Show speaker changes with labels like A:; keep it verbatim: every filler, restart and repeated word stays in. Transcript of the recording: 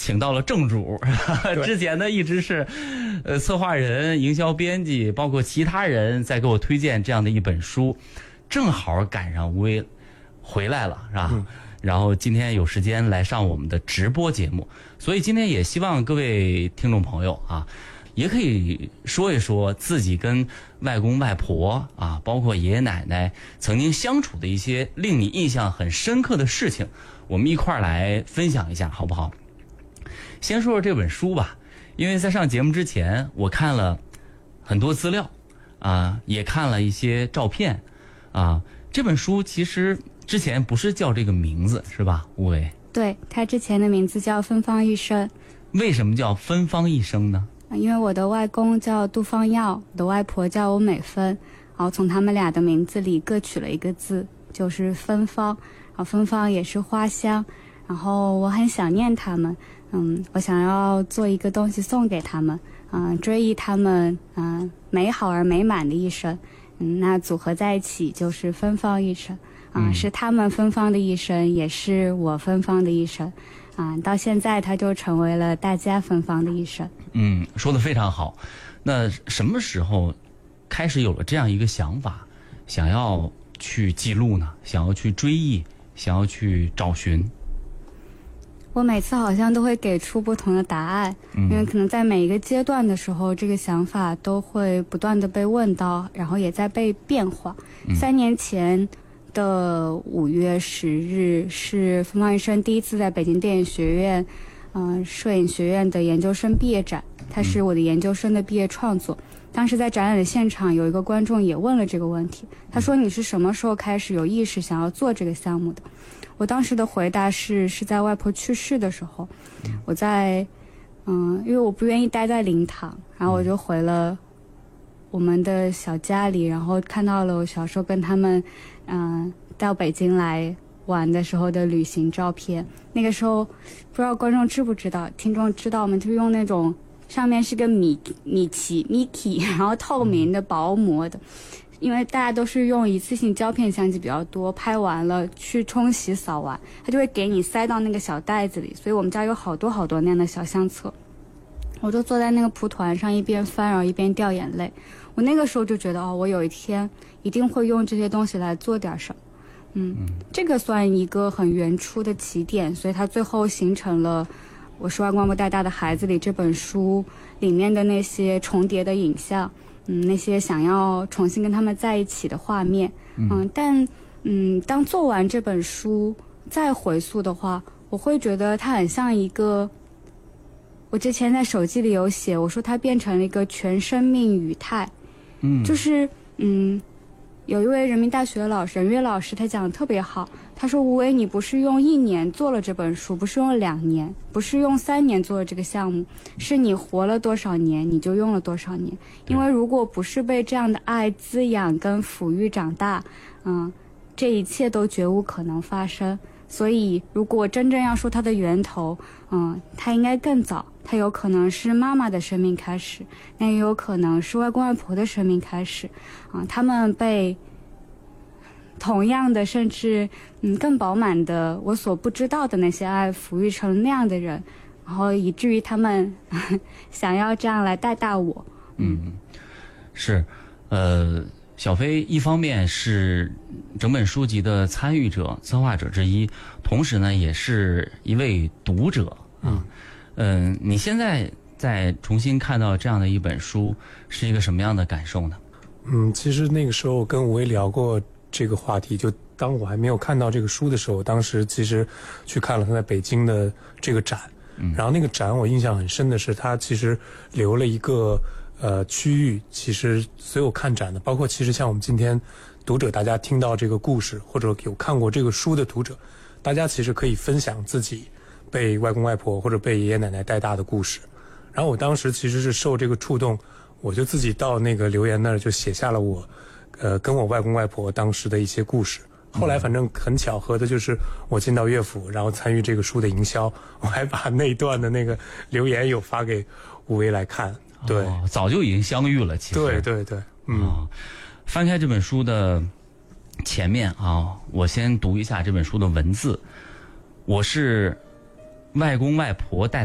A: 请到了正主，之前呢一直是呃策划人、营销编辑，包括其他人在给我推荐这样的一本书，正好赶上吴为回来了，是吧？嗯，然后今天有时间来上我们的直播节目，所以今天也希望各位听众朋友啊，也可以说一说自己跟外公外婆啊，包括爷爷奶奶曾经相处的一些令你印象很深刻的事情，我们一块儿来分享一下，好不好？先说说这本书吧，因为在上节目之前，我看了很多资料啊，也看了一些照片啊。这本书其实之前不是叫这个名字，是吧，吴为？
B: 对，它之前的名字叫《芬芳一生》。
A: 为什么叫芬芳一生呢？
B: 因为我的外公叫杜芳耀，我的外婆叫欧美芬，然后从他们俩的名字里各取了一个字，就是芬芳。然后芬芳也是花香，然后我很想念他们。嗯，我想要做一个东西送给他们，嗯、呃，追忆他们嗯、呃、美好而美满的一生，嗯，那组合在一起就是芬芳一生，啊、呃嗯，是他们芬芳的一生，也是我芬芳的一生，啊、呃，到现在它就成为了大家芬芳的一生。
A: 嗯，说得非常好。那什么时候开始有了这样一个想法，想要去记录呢？想要去追忆，想要去找寻？
B: 我每次好像都会给出不同的答案，因为可能在每一个阶段的时候，这个想法都会不断的被问到，然后也在被变化。嗯、三年前的五月十日是芬芳一生第一次在北京电影学院，嗯、呃，摄影学院的研究生毕业展，它是我的研究生的毕业创作。当时在展览的现场，有一个观众也问了这个问题，他说：“你是什么时候开始有意识想要做这个项目的？”我当时的回答是是在外婆去世的时候，我在嗯，因为我不愿意待在灵堂，然后我就回了我们的小家里，然后看到了我小时候跟他们嗯到北京来玩的时候的旅行照片。那个时候不知道观众知不知道，听众知道吗？就是用那种上面是个米米奇 Mickey， 然后透明的薄膜的。因为大家都是用一次性胶片相机比较多，拍完了去冲洗扫完，它就会给你塞到那个小袋子里，所以我们家有好多好多那样的小相册。我就坐在那个蒲团上，一边翻然后一边掉眼泪。我那个时候就觉得哦，我有一天一定会用这些东西来做点什么。嗯，这个算一个很原初的起点，所以它最后形成了我是外公外婆带大的孩子里这本书里面的那些重叠的影像。嗯，那些想要重新跟他们在一起的画面，嗯，嗯但嗯，当做完这本书再回溯的话，我会觉得它很像一个，我之前在手机里有写，我说它变成了一个全生命语态，嗯，就是嗯，有一位人民大学的老师，任岳老师，他讲的特别好。他说：“吴为，你不是用一年做了这本书，不是用两年，不是用三年做了这个项目，是你活了多少年，你就用了多少年。因为如果不是被这样的爱滋养跟抚育长大，嗯，这一切都绝无可能发生。所以，如果真正要说它的源头，嗯，它应该更早，它有可能是妈妈的生命开始，那也有可能是外公外婆的生命开始，啊、嗯，他们被。”同样的，甚至嗯更饱满的，我所不知道的那些爱抚育成那样的人，然后以至于他们呵呵想要这样来带大我。
A: 嗯，嗯是，呃，小飞一方面是整本书籍的参与者、策划者之一，同时呢也是一位读者啊。嗯、呃，你现在再重新看到这样的一本书，是一个什么样的感受呢？
C: 嗯，其实那个时候跟吴为聊过。这个话题，就当我还没有看到这个书的时候，当时其实去看了他在北京的这个展，嗯、然后那个展我印象很深的是，他其实留了一个呃区域，其实所有看展的，包括其实像我们今天读者，大家听到这个故事或者有看过这个书的读者，大家其实可以分享自己被外公外婆或者被爷爷奶奶带大的故事。然后我当时其实是受这个触动，我就自己到那个留言那儿就写下了我。呃，跟我外公外婆当时的一些故事，后来反正很巧合的就是我进到乐府，然后参与这个书的营销，我还把那一段的那个留言有发给吴为来看。对、
A: 哦，早就已经相遇了，其实。
C: 对对对，嗯、
A: 哦。翻开这本书的前面啊，我先读一下这本书的文字。我是外公外婆带